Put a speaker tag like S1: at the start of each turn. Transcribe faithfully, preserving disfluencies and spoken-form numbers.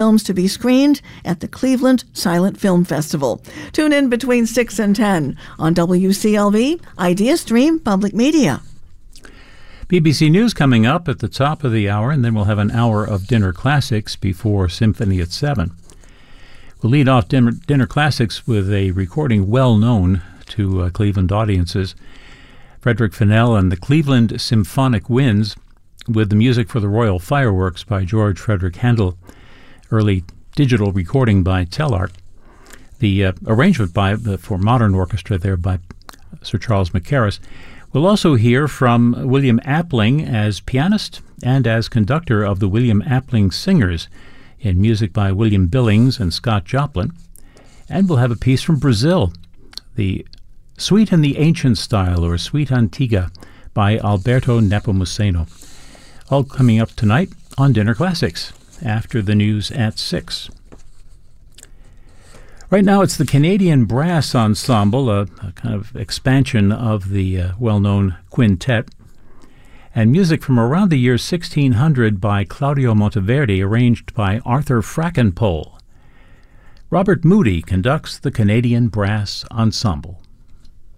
S1: films to be screened at the Cleveland Silent Film Festival. Tune in between six and ten on W C L V, Idea Stream Public Media.
S2: B B C News coming up at the top of the hour, and then we'll have an hour of Dinner Classics before Symphony at seven. We'll lead off Dinner, dinner Classics with a recording well known to uh, Cleveland audiences. Frederick Fennell and the Cleveland Symphonic Winds with the music for the Royal Fireworks by George Frederick Handel, early digital recording by Tellart, the uh, arrangement by uh, for modern orchestra there by Sir Charles Mackerras. We'll also hear from William Appling as pianist and as conductor of the William Appling Singers in music by William Billings and Scott Joplin. And we'll have a piece from Brazil, the Suite in the Ancient Style, or Suite Antiga, by Alberto Nepomuceno. All coming up tonight on Dinner Classics, after the news at six. Right now it's the Canadian Brass Ensemble, a, a kind of expansion of the uh, well-known quintet, and music from around the year sixteen hundred by Claudio Monteverdi, arranged by Arthur Frackenpole. Robert Moody conducts the Canadian Brass Ensemble.